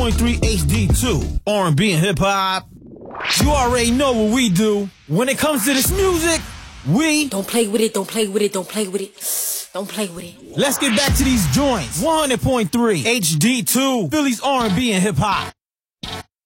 100.3 HD2, R&B and hip hop. You already know what we do. When it comes to this music, we don't play with it, don't play with it, don't play with it. Don't play with it. Let's get back to these joints. 100.3 HD2, Philly's R&B and hip hop.